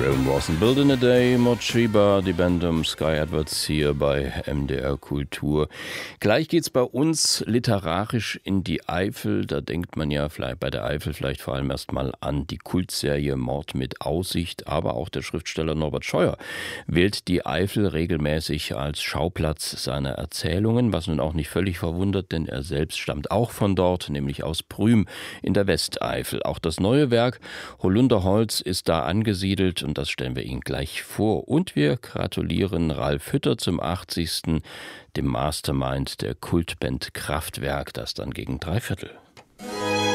Rome wasn't built in a day, Mochiba, die Band Sky Adverts hier bei MDR Kultur. Gleich geht's bei uns literarisch in die Eifel. Da denkt man ja vielleicht bei der Eifel vielleicht vor allem erstmal an die Kultserie Mord mit Aussicht. Aber auch der Schriftsteller Norbert Scheuer wählt die Eifel regelmäßig als Schauplatz seiner Erzählungen, was nun auch nicht völlig verwundert, denn er selbst stammt auch von dort, nämlich aus Prüm in der Westeifel. Auch das neue Werk Holunderholz ist da angesiedelt und das stellen wir Ihnen gleich vor. Und wir gratulieren Ralf Hütter zum 80., dem Mastermind der Kultband Kraftwerk, das dann gegen 3/4.